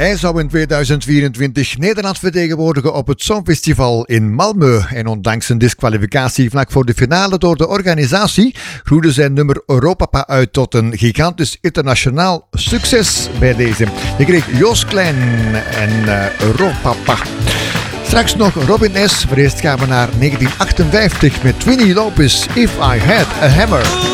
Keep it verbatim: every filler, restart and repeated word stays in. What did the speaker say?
Hij zou in tweeduizend vierentwintig Nederland vertegenwoordigen op het Songfestival in Malmö. En ondanks een disqualificatie vlak voor de finale door de organisatie groeide zijn nummer Europapa uit tot een gigantisch internationaal succes bij deze. Je kreeg Joost Klein en uh, Europapa. Straks nog Robin S. Maar eerst gaan we naar negentien achtenvijftig met Twinnie Lopez, If I Had a Hammer.